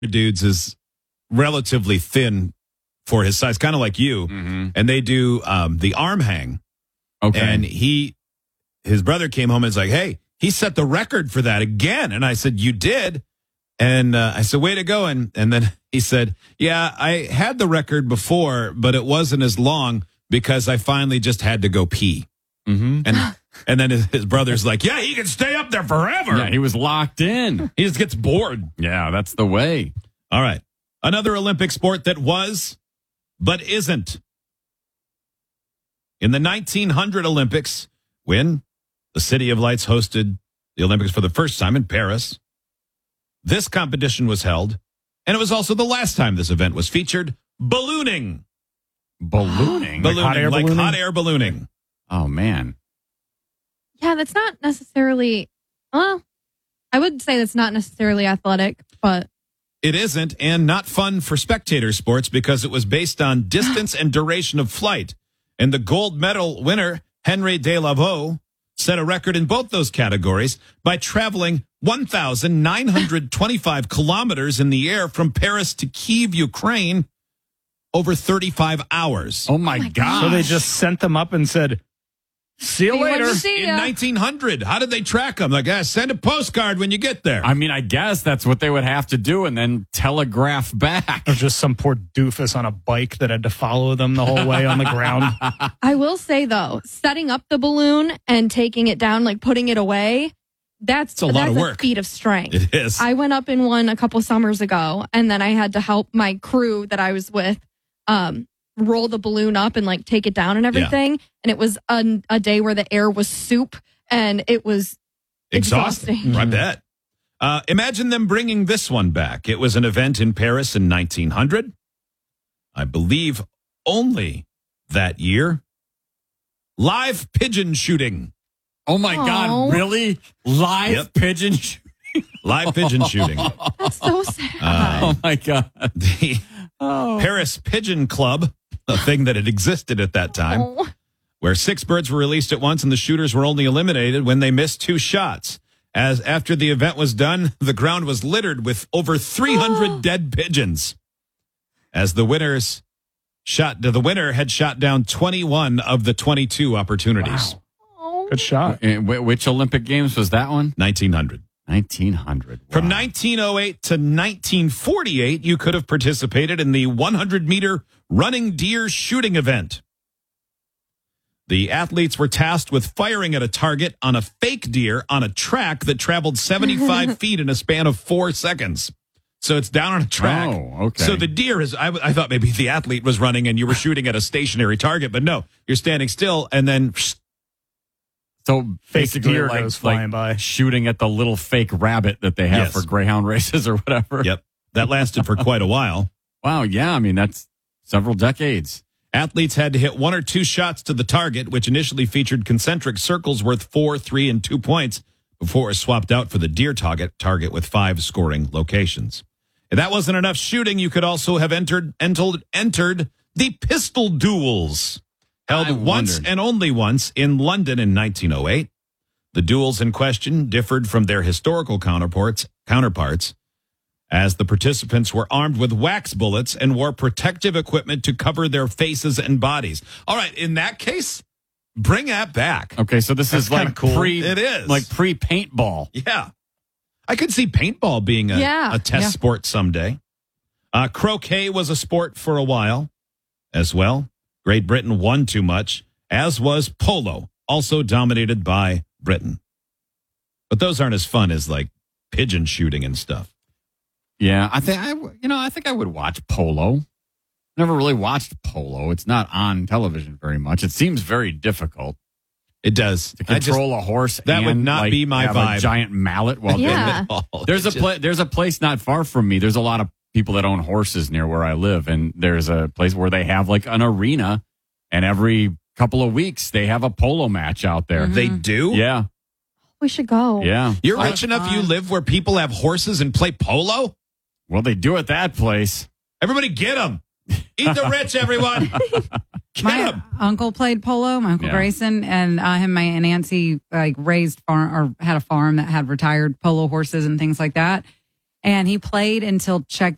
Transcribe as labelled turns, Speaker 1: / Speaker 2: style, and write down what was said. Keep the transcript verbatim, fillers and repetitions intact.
Speaker 1: dudes is relatively thin for his size, kind of like you.
Speaker 2: Mm-hmm.
Speaker 1: And they do um, the arm hang.
Speaker 2: Okay.
Speaker 1: And he, his brother came home and was like, hey, he set the record for that again. And I said, you did? And uh, I said, way to go. And, and then he said, yeah, I had the record before, but it wasn't as long because I finally just had to go pee.
Speaker 2: Mm-hmm.
Speaker 1: And and then his, his brother's like, yeah, he can stay up there forever.
Speaker 2: Yeah, he was locked in.
Speaker 1: He just gets bored.
Speaker 2: Yeah, that's the way.
Speaker 1: All right. Another Olympic sport that was, but isn't. In the nineteen hundred Olympics, when the City of Lights hosted the Olympics for the first time in Paris, this competition was held, and it was also the last time this event was featured, ballooning.
Speaker 2: Ballooning?
Speaker 1: Ballooning,
Speaker 3: Like hot air
Speaker 1: like
Speaker 3: ballooning?
Speaker 1: hot air ballooning.
Speaker 2: Oh, man.
Speaker 4: Yeah, that's not necessarily, well, I would say that's not necessarily athletic, but.
Speaker 1: It isn't, and not fun for spectator sports because it was based on distance and duration of flight. And the gold medal winner, Henry Delavaux, set a record in both those categories by traveling one thousand nine hundred twenty-five kilometers in the air from Paris to Kyiv, Ukraine, over thirty-five hours.
Speaker 2: Oh, my,
Speaker 4: my
Speaker 2: God.
Speaker 3: So they just sent them up and said, see you
Speaker 4: See you when
Speaker 3: later.
Speaker 4: you see
Speaker 1: In
Speaker 4: ya.
Speaker 1: nineteen hundred, how did they track them? Like, ah, send a postcard when you get there.
Speaker 2: I mean, I guess that's what they would have to do and then telegraph back.
Speaker 3: Or just some poor doofus on a bike that had to follow them the whole way on the ground.
Speaker 4: I will say, though, setting up the balloon and taking it down, like putting it away, that's,
Speaker 1: It's a lot
Speaker 4: that's
Speaker 1: of
Speaker 4: a
Speaker 1: work.
Speaker 4: feat of strength.
Speaker 1: It is.
Speaker 4: I went up in one a couple summers ago, and then I had to help my crew that I was with um, roll the balloon up and like take it down and everything. And it was a, a day where the air was soup, and it was
Speaker 1: Exhausting.
Speaker 4: exhausting.
Speaker 1: I bet. Uh, imagine them bringing this one back. It was an event in Paris in nineteen hundred. I believe only that year. Live pigeon shooting.
Speaker 2: Oh, my
Speaker 4: Aw.
Speaker 2: God. Really? Live
Speaker 1: Yep.
Speaker 2: pigeon sh-
Speaker 1: Live pigeon shooting.
Speaker 4: That's so sad.
Speaker 1: Uh,
Speaker 2: Oh, my God.
Speaker 1: The
Speaker 2: Oh.
Speaker 1: Paris Pigeon Club, a thing that had existed at that time,
Speaker 4: Oh.
Speaker 1: where six birds were released at once and the shooters were only eliminated when they missed two shots. As after the event was done, the ground was littered with over three hundred dead pigeons. As the winners shot, the winner had shot down twenty-one of the twenty-two opportunities.
Speaker 4: Oh.
Speaker 3: Good shot.
Speaker 2: Uh, wh- Which Olympic Games was that one?
Speaker 1: nineteen hundred.
Speaker 2: nineteen hundred.
Speaker 1: From
Speaker 2: Wow.
Speaker 1: nineteen oh eight to nineteen forty-eight, you could have participated in the one hundred meter running deer shooting event. The athletes were tasked with firing at a target on a fake deer on a track that traveled seventy-five feet in a span of four seconds. So it's down on a track.
Speaker 2: Oh, okay.
Speaker 1: So the deer is, I, I thought maybe the athlete was running and you were shooting at a stationary target, but no, you're standing still and then
Speaker 2: So
Speaker 3: Fake
Speaker 2: basically
Speaker 3: deer
Speaker 2: like,
Speaker 3: goes flying
Speaker 2: like
Speaker 3: by.
Speaker 2: shooting at the little fake rabbit that they have
Speaker 1: Yes.
Speaker 2: for greyhound races or whatever.
Speaker 1: Yep. That lasted for quite a while.
Speaker 2: Wow. Yeah. I mean, that's several decades.
Speaker 1: Athletes had to hit one or two shots to the target, which initially featured concentric circles worth four, three, and two points before it was swapped out for the deer target, target with five scoring locations. If that wasn't enough shooting, you could also have entered entered, entered the pistol duels, held
Speaker 2: I
Speaker 1: once
Speaker 2: wondered.
Speaker 1: and only once in London in nineteen oh eight. The duels in question differed from their historical counterparts, counterparts as the participants were armed with wax bullets and wore protective equipment to cover their faces and bodies. All right, in that case, bring that back.
Speaker 2: Okay. So this
Speaker 3: That's
Speaker 2: is like
Speaker 3: kinda cool.
Speaker 2: pre,
Speaker 1: It is.
Speaker 2: like pre paintball.
Speaker 1: Yeah. I could see paintball being a,
Speaker 4: Yeah.
Speaker 1: a test
Speaker 4: Yeah.
Speaker 1: sport someday. Uh, croquet was a sport for a while as well. Great Britain won too much, as was polo, also dominated by Britain. But those aren't as fun as like pigeon shooting and stuff.
Speaker 2: Yeah. I think I, w- you know, I think I would watch polo. Never really watched polo. It's not on television very much. It seems very difficult
Speaker 1: It does.
Speaker 2: to
Speaker 1: I just-
Speaker 2: control a horse.
Speaker 1: that would
Speaker 2: and,
Speaker 1: not
Speaker 2: like,
Speaker 1: be my
Speaker 2: have
Speaker 1: vibe.
Speaker 2: A giant mallet while doing
Speaker 4: Yeah.
Speaker 2: it. There's a pla- there's a place not far from me. There's a lot of people that own horses near where I live, and there's a place where they have like an arena, and every couple of weeks they have a polo match out there.
Speaker 1: They do?
Speaker 2: Yeah,
Speaker 4: We should go.
Speaker 2: yeah.
Speaker 1: You're
Speaker 2: I-
Speaker 1: rich enough you live where people have horses and play polo?
Speaker 2: Well, they do at that place.
Speaker 1: Everybody get them. Eat the rich, everyone. Get
Speaker 5: My
Speaker 1: 'em.
Speaker 5: uncle played polo, my uncle
Speaker 2: Yeah.
Speaker 5: Grayson, and uh, him and my Aunt Nancy like raised farm or had a farm that had retired polo horses and things like that. And he played until Chuck